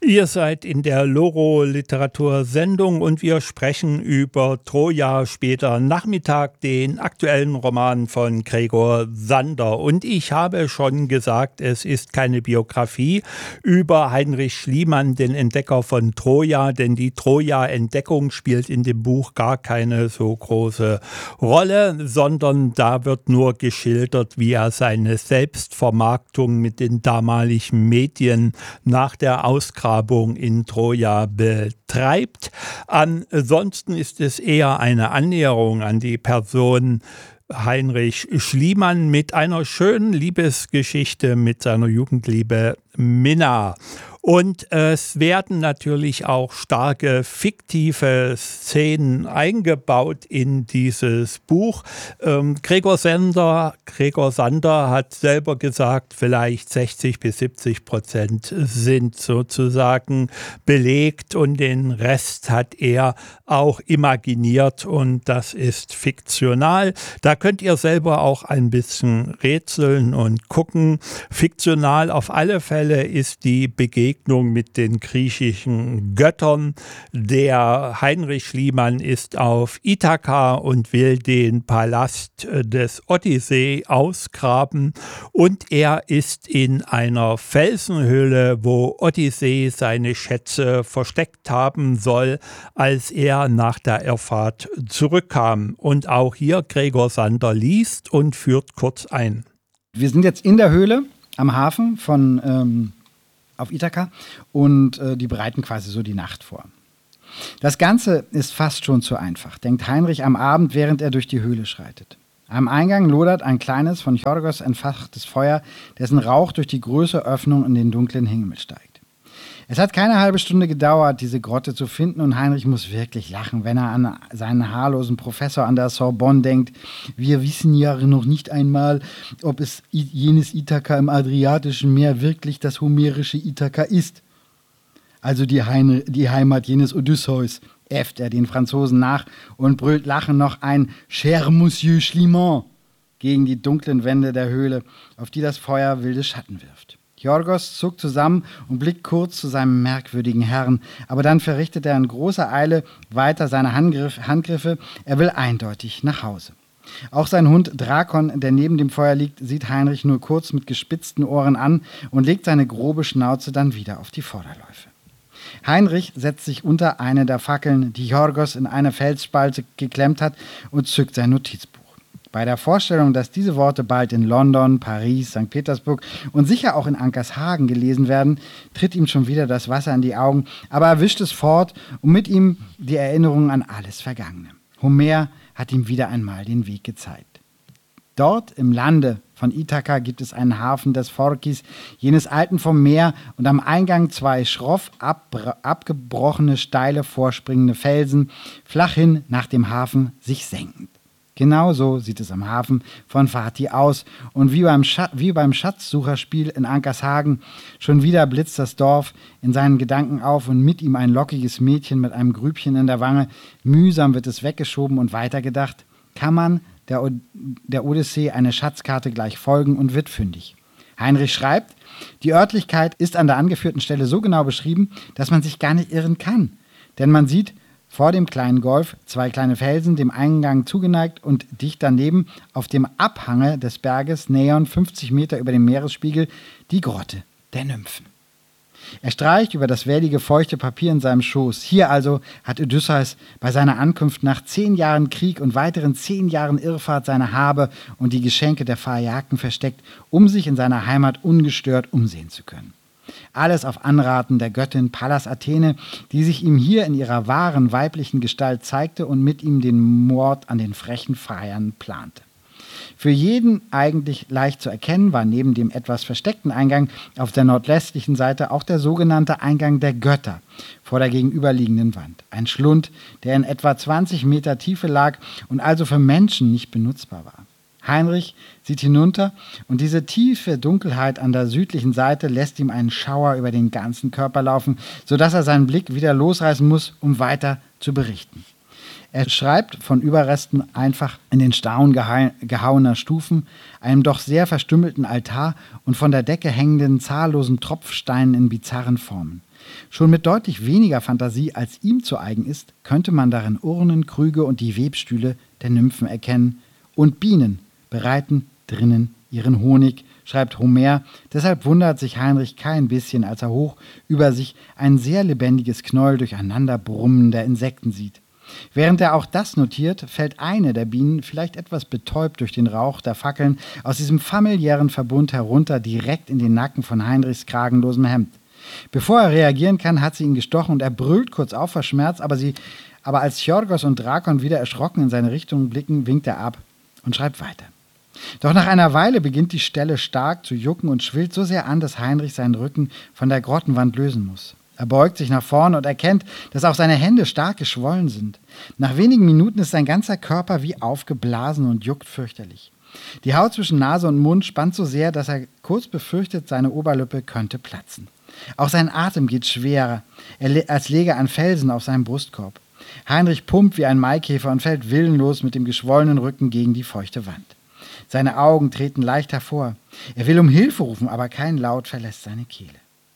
Ihr seid in der Loro-Literatursendung und wir sprechen über Troja später Nachmittag, den aktuellen Roman von Gregor Sander. Und ich habe schon gesagt, es ist keine Biografie über Heinrich Schliemann, den Entdecker von Troja, denn die Troja-Entdeckung spielt in dem Buch gar keine so große Rolle, sondern da wird nur geschildert, wie er seine Selbstvermarktung mit den damaligen Medien nach der Ausgrabung in Troja betreibt. Ansonsten ist es eher eine Annäherung an die Person Heinrich Schliemann mit einer schönen Liebesgeschichte mit seiner Jugendliebe Minna. Und es werden natürlich auch starke fiktive Szenen eingebaut in dieses Buch. Gregor Sander hat selber gesagt, vielleicht 60-70% sind sozusagen belegt und den Rest hat er auch imaginiert und das ist fiktional. Da könnt ihr selber auch ein bisschen rätseln und gucken. Fiktional auf alle Fälle ist die Begegnung mit den griechischen Göttern. Der Heinrich Schliemann ist auf Ithaka und will den Palast des Odyssee ausgraben und er ist in einer Felsenhöhle, wo Odyssee seine Schätze versteckt haben soll, als er nach der Irrfahrt zurückkam. Und auch hier Gregor Sander liest und führt kurz ein. Wir sind jetzt in der Höhle am Hafen von auf Ithaka und die bereiten quasi so die Nacht vor. Das Ganze ist fast schon zu einfach, denkt Heinrich am Abend, während er durch die Höhle schreitet. Am Eingang lodert ein kleines, von Yorgos entfachtes Feuer, dessen Rauch durch die große Öffnung in den dunklen Himmel steigt. Es hat keine halbe Stunde gedauert, diese Grotte zu finden und Heinrich muss wirklich lachen, wenn er an seinen haarlosen Professor an der Sorbonne denkt. Wir wissen ja noch nicht einmal, ob es jenes Ithaka im Adriatischen Meer wirklich das homerische Ithaka ist. Also die Heimat jenes Odysseus, äfft er den Franzosen nach und brüllt lachend noch ein Cher Monsieur Schliemann gegen die dunklen Wände der Höhle, auf die das Feuer wilde Schatten wirft. Yorgos zuckt zusammen und blickt kurz zu seinem merkwürdigen Herrn, aber dann verrichtet er in großer Eile weiter seine Handgriffe, er will eindeutig nach Hause. Auch sein Hund Drakon, der neben dem Feuer liegt, sieht Heinrich nur kurz mit gespitzten Ohren an und legt seine grobe Schnauze dann wieder auf die Vorderläufe. Heinrich setzt sich unter eine der Fackeln, die Yorgos in eine Felsspalte geklemmt hat, und zückt sein Notizbuch. Bei der Vorstellung, dass diese Worte bald in London, Paris, St. Petersburg und sicher auch in Ankershagen gelesen werden, tritt ihm schon wieder das Wasser in die Augen, aber er wischt es fort und mit ihm die Erinnerung an alles Vergangene. Homer hat ihm wieder einmal den Weg gezeigt. Dort im Lande von Ithaka gibt es einen Hafen des Phorkys, jenes Alten vom Meer, und am Eingang zwei schroff abgebrochene, steile, vorspringende Felsen, flach hin nach dem Hafen sich senkend. Genau so sieht es am Hafen von Fatih aus und wie beim Schatzsucherspiel in Ankershagen, schon wieder blitzt das Dorf in seinen Gedanken auf und mit ihm ein lockiges Mädchen mit einem Grübchen in der Wange. Mühsam wird es weggeschoben und weitergedacht. Kann man der Odyssee eine Schatzkarte gleich folgen und wird fündig. Heinrich schreibt, die Örtlichkeit ist an der angeführten Stelle so genau beschrieben, dass man sich gar nicht irren kann. Denn man sieht vor dem kleinen Golf zwei kleine Felsen, dem Eingang zugeneigt und dicht daneben auf dem Abhange des Berges, nähern 50 Meter über dem Meeresspiegel, die Grotte der Nymphen. Er streicht über das wellige, feuchte Papier in seinem Schoß. Hier also hat Odysseus bei seiner Ankunft nach 10 Jahren Krieg und weiteren 10 Jahren Irrfahrt seine Habe und die Geschenke der Phaiaken versteckt, um sich in seiner Heimat ungestört umsehen zu können. Alles auf Anraten der Göttin Pallas Athene, die sich ihm hier in ihrer wahren weiblichen Gestalt zeigte und mit ihm den Mord an den frechen Freiern plante. Für jeden eigentlich leicht zu erkennen war neben dem etwas versteckten Eingang auf der nordwestlichen Seite auch der sogenannte Eingang der Götter vor der gegenüberliegenden Wand. Ein Schlund, der in etwa 20 Meter Tiefe lag und also für Menschen nicht benutzbar war. Heinrich sieht hinunter und diese tiefe Dunkelheit an der südlichen Seite lässt ihm einen Schauer über den ganzen Körper laufen, sodass er seinen Blick wieder losreißen muss, um weiter zu berichten. Er schreibt von Überresten einfach in den Stauen gehauener Stufen, einem doch sehr verstümmelten Altar und von der Decke hängenden zahllosen Tropfsteinen in bizarren Formen. Schon mit deutlich weniger Fantasie, als ihm zu eigen ist, könnte man darin Urnen, Krüge und die Webstühle der Nymphen erkennen. Und Bienen bereiten drinnen ihren Honig, schreibt Homer. Deshalb wundert sich Heinrich kein bisschen, als er hoch über sich ein sehr lebendiges Knäuel durcheinander brummender Insekten sieht. Während er auch das notiert, fällt eine der Bienen, vielleicht etwas betäubt durch den Rauch der Fackeln, aus diesem familiären Verbund herunter direkt in den Nacken von Heinrichs kragenlosem Hemd. Bevor er reagieren kann, hat sie ihn gestochen und er brüllt kurz auf vor Schmerz, aber als Chorgos und Drakon wieder erschrocken in seine Richtung blicken, winkt er ab und schreibt weiter. Doch nach einer Weile beginnt die Stelle stark zu jucken und schwillt so sehr an, dass Heinrich seinen Rücken von der Grottenwand lösen muss. Er beugt sich nach vorn und erkennt, dass auch seine Hände stark geschwollen sind. Nach wenigen Minuten ist sein ganzer Körper wie aufgeblasen und juckt fürchterlich. Die Haut zwischen Nase und Mund spannt so sehr, dass er kurz befürchtet, seine Oberlippe könnte platzen. Auch sein Atem geht schwerer, als läge er an Felsen auf seinem Brustkorb. Heinrich pumpt wie ein Maikäfer und fällt willenlos mit dem geschwollenen Rücken gegen die feuchte Wand. Seine Augen treten leicht hervor. Er will um Hilfe rufen, aber kein Laut verlässt seine Kehle.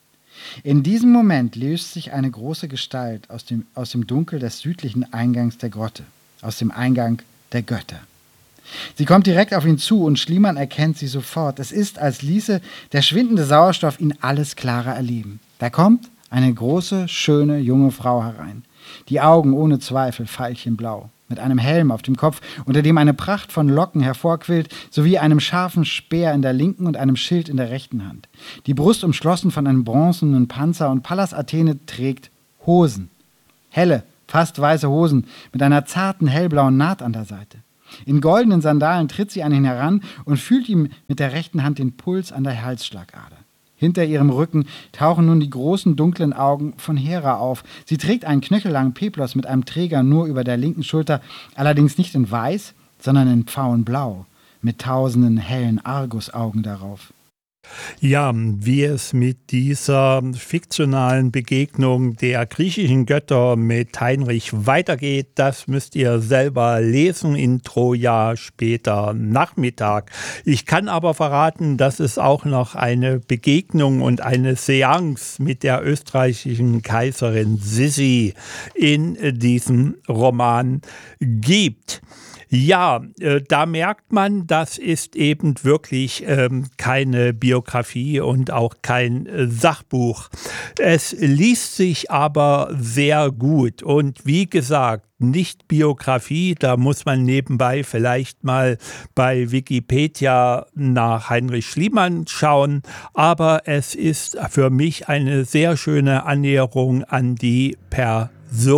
In diesem Moment löst sich eine große Gestalt aus dem Dunkel des südlichen Eingangs der Grotte, aus dem Eingang der Götter. Sie kommt direkt auf ihn zu und Schliemann erkennt sie sofort. Es ist, als ließe der schwindende Sauerstoff ihn alles klarer erleben. Da kommt eine große, schöne, junge Frau herein. Die Augen ohne Zweifel veilchenblau, mit einem Helm auf dem Kopf, unter dem eine Pracht von Locken hervorquillt, sowie einem scharfen Speer in der linken und einem Schild in der rechten Hand. Die Brust umschlossen von einem bronzenen Panzer und Pallas Athene trägt Hosen. Helle, fast weiße Hosen mit einer zarten, hellblauen Naht an der Seite. In goldenen Sandalen tritt sie an ihn heran und fühlt ihm mit der rechten Hand den Puls an der Halsschlagader. Hinter ihrem Rücken tauchen nun die großen dunklen Augen von Hera auf. Sie trägt einen knöchellangen Peplos mit einem Träger nur über der linken Schulter, allerdings nicht in weiß, sondern in pfauenblau, mit tausenden hellen Argusaugen darauf. Ja, wie es mit dieser fiktionalen Begegnung der griechischen Götter mit Heinrich weitergeht, das müsst ihr selber lesen in Troja später Nachmittag. Ich kann aber verraten, dass es auch noch eine Begegnung und eine Seance mit der österreichischen Kaiserin Sissi in diesem Roman gibt. Ja, da merkt man, das ist eben wirklich keine Biografie und auch kein Sachbuch. Es liest sich aber sehr gut und wie gesagt, nicht Biografie, da muss man nebenbei vielleicht mal bei Wikipedia nach Heinrich Schliemann schauen, aber es ist für mich eine sehr schöne Annäherung an die Person.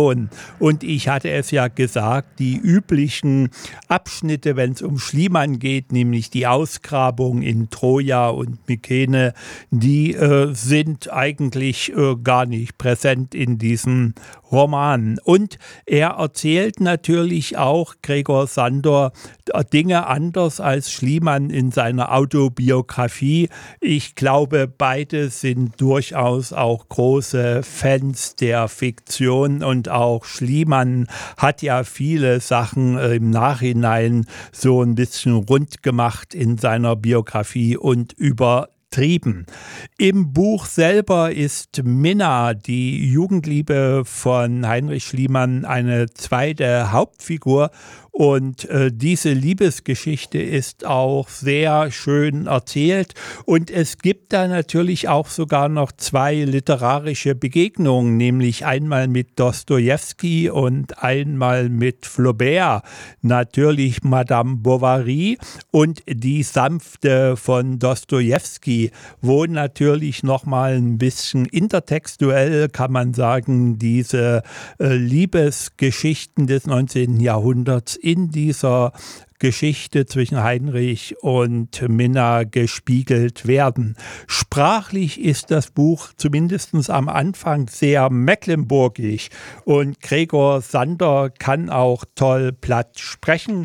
Und ich hatte es ja gesagt, die üblichen Abschnitte, wenn es um Schliemann geht, nämlich die Ausgrabung in Troja und Mykene, die sind eigentlich gar nicht präsent in diesem Roman. Und er erzählt natürlich auch, Gregor Sandor, Dinge anders als Schliemann in seiner Autobiografie. Ich glaube, beide sind durchaus auch große Fans der Fiktion und auch Schliemann hat ja viele Sachen im Nachhinein so ein bisschen rund gemacht in seiner Biografie und übertrieben. Im Buch selber ist Minna, die Jugendliebe von Heinrich Schliemann, eine zweite Hauptfigur und diese Liebesgeschichte ist auch sehr schön erzählt und es gibt da natürlich auch sogar noch zwei literarische Begegnungen, nämlich einmal mit Dostojewski und einmal mit Flaubert, natürlich Madame Bovary und die Sanfte von Dostojewski, wo natürlich nochmal ein bisschen intertextuell, kann man sagen, diese Liebesgeschichten des 19. Jahrhunderts in dieser Geschichte zwischen Heinrich und Minna gespiegelt werden. Sprachlich ist das Buch zumindest am Anfang sehr mecklenburgisch und Gregor Sander kann auch toll platt sprechen.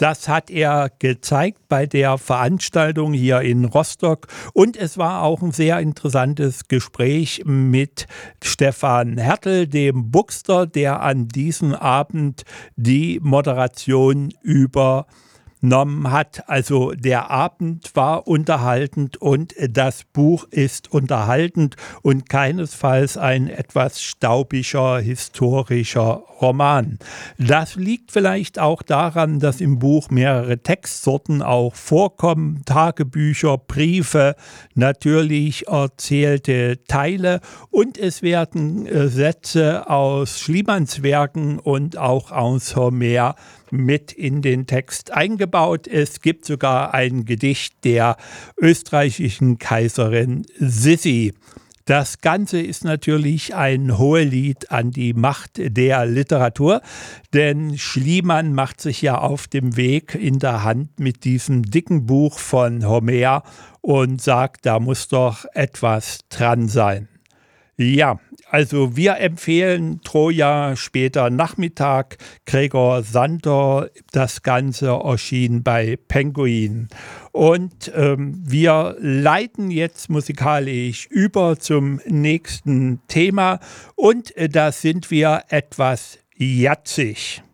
Das hat er gezeigt bei der Veranstaltung hier in Rostock. Und es war auch ein sehr interessantes Gespräch mit Stefan Hertel, dem Buxter, der an diesem Abend die Moderation übernommen hat. Also der Abend war unterhaltend und das Buch ist unterhaltend und keinesfalls ein etwas staubiger historischer Roman. Das liegt vielleicht auch daran, dass im Buch mehrere Textsorten auch vorkommen, Tagebücher, Briefe, natürlich erzählte Teile und es werden Sätze aus Schliemanns Werken und auch aus Homer mit in den Text eingebaut. Es gibt sogar ein Gedicht der österreichischen Kaiserin Sissi. Das Ganze ist natürlich ein Hohelied an die Macht der Literatur, denn Schliemann macht sich ja auf dem Weg in der Hand mit diesem dicken Buch von Homer und sagt, da muss doch etwas dran sein. Ja, also wir empfehlen Troja später Nachmittag, Gregor Sander, das Ganze erschien bei Penguin. Und wir leiten jetzt musikalisch über zum nächsten Thema und da sind wir etwas jatzig.